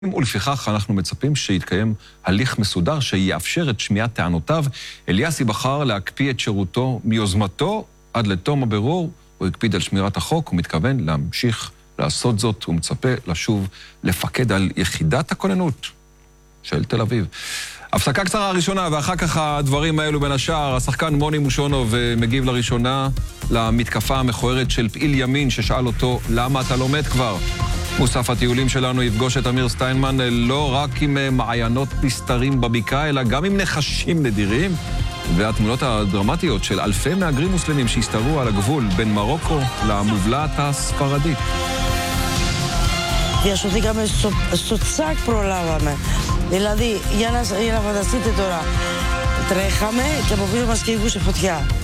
ולפיכך אנחנו מצפים שיתקיים הליך מסודר שיאפשר את שמיעת טענותיו. אליאסי בחר להקפיא את שירותו מיוזמתו עד לתום הבירור. הוא הקפיד על שמירת החוק, הוא מתכוון להמשיך לעשות זאת, הוא מצפה לשוב לפקד על יחידת הכוננות של תל אביב. הפסקה קצרה ראשונה, ואחר כך הדברים האלו בין השאר. השחקן מוני מושונוב מגיב לראשונה למתקפה המכוערת של פעיל ימין ששאל אותו, למה אתה לומד כבר? מוסף הטיולים שלנו יפגוש את אמיר סטיינמן לא רק עם מעיינות נסתרים בבקעה, אלא גם עם נחשים נדירים, והתמונות הדרמטיות של אלפי מהגרים מוסלמים שהסתרו על הגבול בין מרוקו למובלעת הספרדית. Διασωθήκαμε στο τσάκ, προλάβαμε. Δηλαδή, για να φανταστείτε τώρα, τρέχαμε και από πίσω μας κυνηγούσε φωτιά.